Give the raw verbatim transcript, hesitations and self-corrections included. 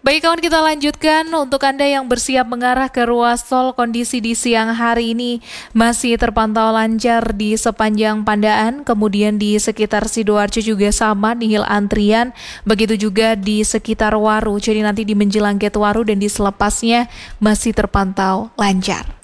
Baik kawan, kita lanjutkan. Untuk Anda yang bersiap mengarah ke ruas tol, kondisi di siang hari ini masih terpantau lancar di sepanjang Pandaan, kemudian di sekitar Sidoarjo juga sama, nihil antrian, begitu juga di sekitar Waru. Jadi nanti di menjelang gate Waru dan di selepasnya masih terpantau lancar.